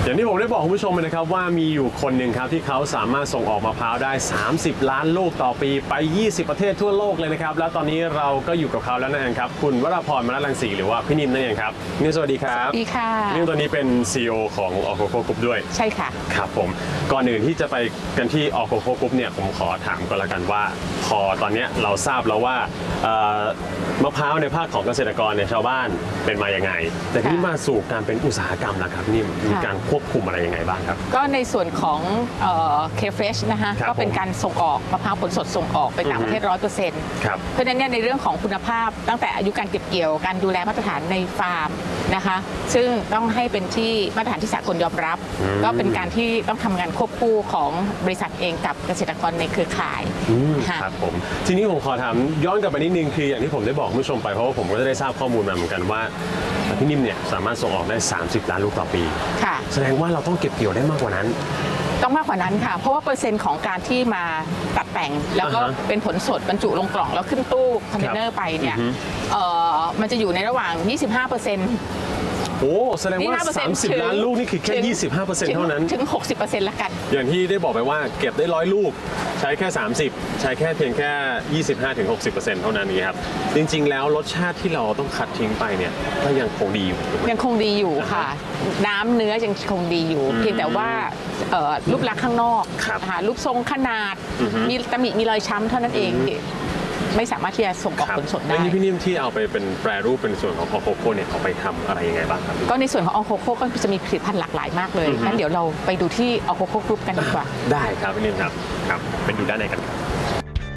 อย่างที่ผมได้บอกคุณผู้ชมนะครับว่ามีอยู่คนหนึ่งครับที่เขาสามารถส่งออกมะพร้าวได้30 ล้านลูกต่อปีไป20ประเทศทั่วโลกเลยนะครับแล้วตอนนี้เราก็อยู่กับเขาแล้วนั่นเองครับคุณวราพร มนัสรังสีหรือว่าพี่นิ่มนั่นเองครับนิ่มสวัสดีครับสวัสดีค่ะนิ่มตัวนี้เป็น CEO ของออโคโคกรุ๊ปด้วยใช่ค่ะครับผมก่อนอื่นที่จะไปกันที่ออโคโคกรุ๊ปเนี่ยผมขอถามก่อนละกันว่าพอตอนนี้เราทราบแล้วว่ามะพร้าวในภาคของเกษตรกรเนี่ยชาวบ้านเป็นมายังไงแต่ที่มาสู่การเป็นอุตสาหกรรมนะครับนิ่มมีการควบคุมอะไรยังไงบ้างครับก็ในส่วนของเคเฟชนะคะก็เป็นการส่งออกมะพร้าวผลสดส่งออกไปต่างประเทศ100% ครับเพราะฉะนั้นเนี่ยในเรื่องของคุณภาพตั้งแต่อายุการเก็บเกี่ยวการดูแลมาตรฐานในฟาร์มนะคะซึ่งต้องให้เป็นที่มาตรฐานที่สากลยอมรับก็เป็นการที่ต้องทำงานควบคู่ของบริษัทเองกับเกษตรกรในเครือข่ายครับผมทีนี้ผมขอถามย้อนกลับไปนิดนึงคืออย่างที่ผมได้บอกคุณผู้ชมไปเพราะว่าผมก็จะได้ทราบข้อมูลมาเหมือนกันว่าพี่นิ่มเนี่ยสามารถส่งออกได้30 ล้านลูกต่อปีค่ะแสดงว่าเราต้องเก็บเกี่ยวได้มากกว่านั้นต้องมากกว่านั้นค่ะเพราะว่าเปอร์เซ็นต์ของการที่มาตัดแต่งแล้วก็เป็นผลสดบรรจุลงกล่องแล้วขึ้นตู้คอนเทนเนอร์ไปเนี่ยมันจะอยู่ในระหว่าง 25% โอ้แสดงว่า30 ล้านลูกนี่คือแค่ 25% เท่านั้นถึง 60% ละกันอย่างที่ได้บอกไปว่าเก็บได้100 ลูกใช้แค่30ใช้แค่เพียงแค่ 25-60% เท่านั้นนี้ครับจริงๆแล้วรสชาติที่เราต้องคัดทิ้งไปเนี่ยก็ยังคงดีอยู่ยังคงดีอยู่ค่ะน้ำเนื้อยังคงดีอยู่เพียงแต่ว่ารูปลักษณ์ข้างนอกรูปทรงขนาดมีตำหนิมีรอยช้ำเท่านั้นเองไม่สามารถที่จะส่งออกผลสดได้นี่พี่นิ่มที่เอาไปเป็นแปรรูปเป็นส่วนของออโคโค่เนี่ยเอาไปทำอะไรยังไงบ้างครับก็ในส่วนของออโคโค่ก็จะมีผลิตภัณฑ์หลากหลายมากเลยงั้นเดี๋ยวเราไปดูที่ออโคโค่กรุ๊ปกันดีกว่าได้ครับพี่นิ่มครับไปดูด้านในกันครับ